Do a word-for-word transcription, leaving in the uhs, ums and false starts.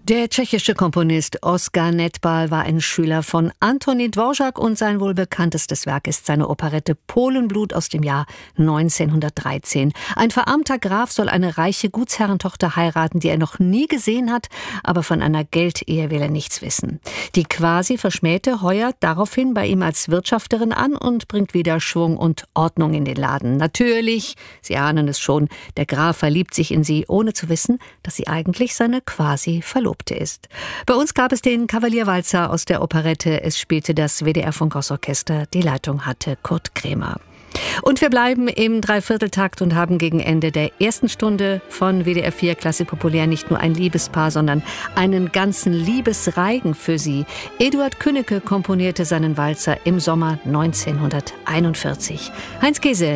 Der tschechische Komponist Oskar Netbal war ein Schüler von Antonín Dvořák und sein wohl bekanntestes Werk ist seine Operette Polenblut aus dem Jahr neunzehnhundertdreizehn. Ein verarmter Graf soll eine reiche Gutsherrentochter heiraten, die er noch nie gesehen hat, aber von einer Geldehe will er nichts wissen. Die quasi Verschmähte heuert daraufhin bei ihm als Wirtschafterin an und bringt wieder Schwung und Ordnung in den Laden. Natürlich, Sie ahnen es schon, der Graf verliebt sich in sie, ohne zu wissen, dass sie eigentlich seine quasi Verlobte ist. Bei uns gab es den Kavalierwalzer aus der Operette. Es spielte das W D R-Funkhausorchester. Die Leitung hatte Kurt Krämer. Und wir bleiben im Dreivierteltakt und haben gegen Ende der ersten Stunde von W D R vier Klassik Populär nicht nur ein Liebespaar, sondern einen ganzen Liebesreigen für sie. Eduard Künneke komponierte seinen Walzer im Sommer neunzehnhunderteinundvierzig. Heinz Käse